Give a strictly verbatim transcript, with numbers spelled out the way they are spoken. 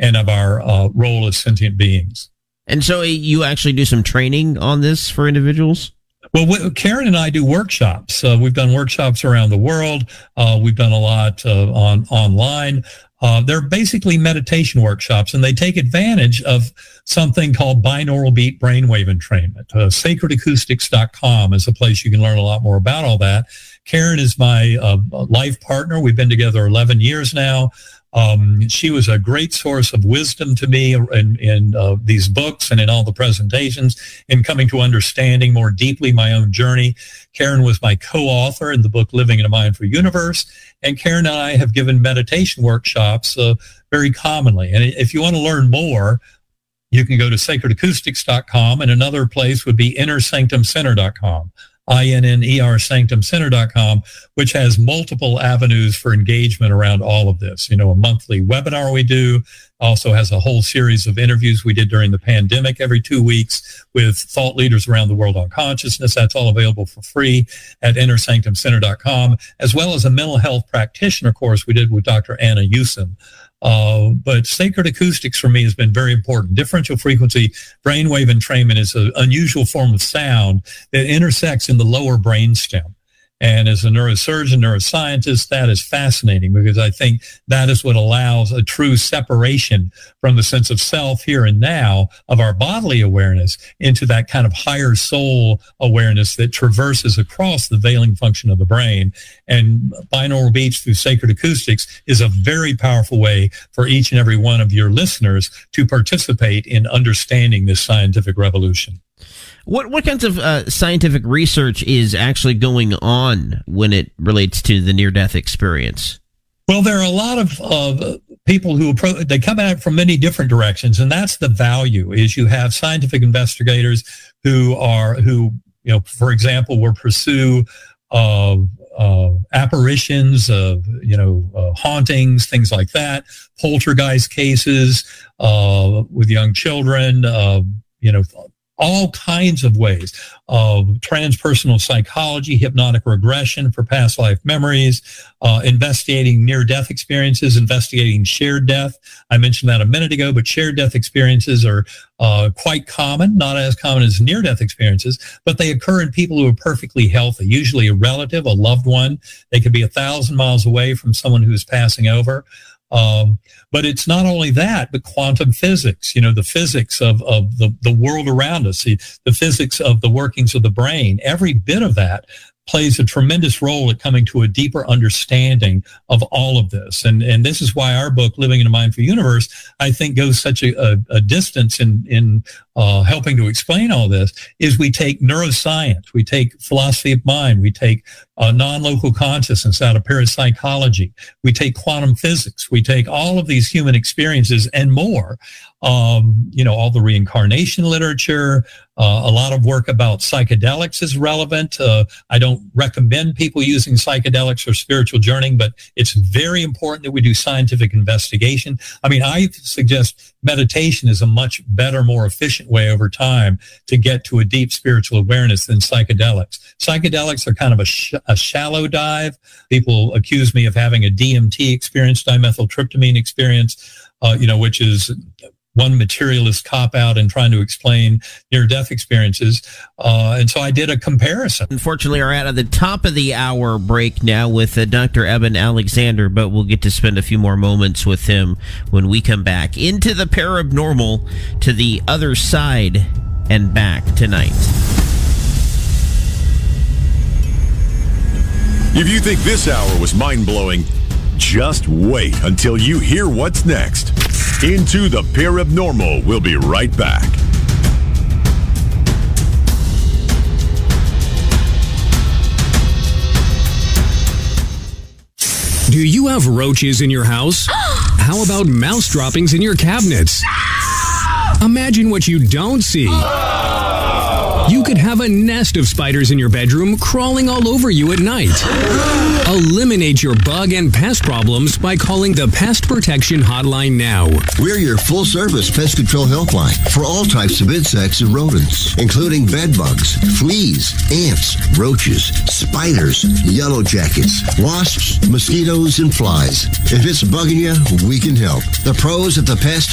and of our uh, role as sentient beings. And so you actually do some training on this for individuals? Well, we, Karen and I do workshops. Uh, we've done workshops around the world. Uh, we've done a lot uh, on online. Uh, they're basically meditation workshops, and they take advantage of something called binaural beat brainwave entrainment. Uh, sacred acoustics dot com is a place you can learn a lot more about all that. Karen is my uh, life partner. We've been together eleven years now. Um, she was a great source of wisdom to me in, in uh, these books and in all the presentations, in coming to understanding more deeply my own journey. Karen was my co-author in the book Living in a Mindful Universe, and Karen and I have given meditation workshops uh, very commonly. And if you want to learn more, you can go to sacred acoustics dot com, and another place would be inner sanctum center dot com. I N N E R sanctum center dot com, which has multiple avenues for engagement around all of this. You know, a monthly webinar we do, also has a whole series of interviews we did during the pandemic every two weeks with thought leaders around the world on consciousness. That's all available for free at inner sanctum center dot com, as well as a mental health practitioner course we did with Doctor Anna Yusin. Uh, but sacred acoustics for me has been very important. Differential frequency brainwave entrainment is an unusual form of sound that intersects in the lower brainstem. And as a neurosurgeon, neuroscientist, that is fascinating, because I think that is what allows a true separation from the sense of self here and now of our bodily awareness into that kind of higher soul awareness that traverses across the veiling function of the brain. And binaural beats through sacred acoustics is a very powerful way for each and every one of your listeners to participate in understanding this scientific revolution. What what kinds of uh, scientific research is actually going on when it relates to the near-death experience? Well, there are a lot of uh, people who approach, they come at it from many different directions, and that's the value. Is you have scientific investigators who are who you know, for example, will pursue uh, uh, apparitions of you know uh, hauntings, things like that, poltergeist cases uh, with young children, uh, you know. all kinds of ways of transpersonal psychology, hypnotic regression for past life memories, uh, investigating near-death experiences, investigating shared death. I mentioned that a minute ago, but shared death experiences are uh, quite common, not as common as near-death experiences, but they occur in people who are perfectly healthy, usually a relative, a loved one. They could be a thousand miles away from someone who's passing over. Um, but it's not only that, but quantum physics, you know, the physics of, of the, the world around us, the, the physics of the workings of the brain, every bit of that plays a tremendous role at coming to a deeper understanding of all of this. And and this is why our book, Living in a Mindful Universe, I think goes such a, a, a distance in, in uh, helping to explain all this, is we take neuroscience, we take philosophy of mind, we take uh, non-local consciousness out of parapsychology, we take quantum physics, we take all of these human experiences and more, um, you know, all the reincarnation literature, uh, a lot of work about psychedelics is relevant. Uh, I don't recommend people using psychedelics or spiritual journeying, but it's very important that we do scientific investigation. I mean, I suggest meditation is a much better, more efficient way over time to get to a deep spiritual awareness than psychedelics. Psychedelics are kind of a, sh a shallow dive. People accuse me of having a D M T experience, dimethyltryptamine experience, uh, you know, which is one materialist cop-out in trying to explain near-death experiences. Uh, and so I did a comparison. Unfortunately, we're at the top of the hour break now with uh, Doctor Eben Alexander, but we'll get to spend a few more moments with him when we come back into the paranormal, to the other side and back tonight. If you think this hour was mind-blowing, just wait until you hear what's next. Into the Paranormal. We'll be right back. Do you have roaches in your house? How about mouse droppings in your cabinets? Imagine what you don't see. You could have a nest of spiders in your bedroom crawling all over you at night. Eliminate your bug and pest problems by calling the Pest Protection Hotline now. We're your full-service pest control helpline for all types of insects and rodents, including bed bugs, fleas, ants, roaches, spiders, yellow jackets, wasps, mosquitoes, and flies. If it's bugging you, we can help. The pros at the Pest